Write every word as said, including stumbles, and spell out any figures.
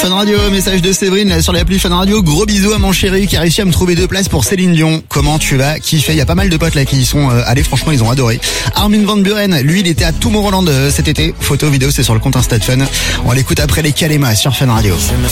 Fun Radio. Message de Séverine là, sur l'appli Fun Radio. Gros bisous à mon chéri qui a réussi à me trouver deux places pour Céline Dion. Comment tu vas kiffer? Il y a pas mal de potes là qui y sont euh, allés, franchement ils ont adoré. Armin van Buren, lui il était à Tomorrowland euh, cet été. Photo, vidéo, c'est sur le compte Insta de Fun. On l'écoute après les Kalema sur Fun Radio.